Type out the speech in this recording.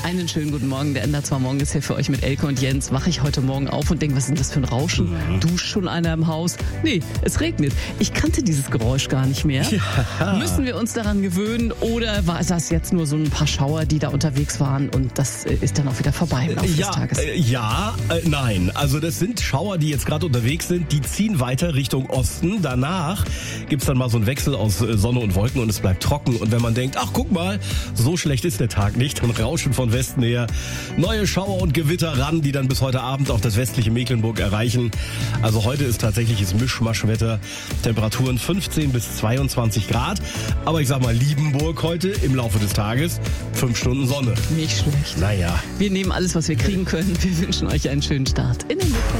Einen schönen guten Morgen. Der NDR2 Morgen ist hier für euch mit Elke und Jens. Wache ich heute Morgen auf und denke, was ist denn das für ein Rauschen? Duscht schon einer im Haus? Nee, es regnet. Ich kannte dieses Geräusch gar nicht mehr. Ja. Müssen wir uns daran gewöhnen oder war das jetzt nur so ein paar Schauer, die da unterwegs waren und das ist dann auch wieder vorbei im Laufe des Tages? Nein. Also das sind Schauer, die jetzt gerade unterwegs sind. Die ziehen weiter Richtung Osten. Danach gibt's dann mal so einen Wechsel aus Sonne und Wolken und es bleibt trocken. Und wenn man denkt, ach guck mal, so schlecht ist der Tag nicht, dann rauschen von Westen her neue Schauer und Gewitter ran, die dann bis heute Abend auch das westliche Mecklenburg erreichen. Also heute ist tatsächliches Mischmaschwetter. Temperaturen 15 bis 22 Grad. Aber ich sag mal, Liebenburg heute im Laufe des Tages 5 Stunden Sonne. Nicht schlecht. Naja. Wir nehmen alles, was wir kriegen können. Wir wünschen euch einen schönen Start in den Mittwoch.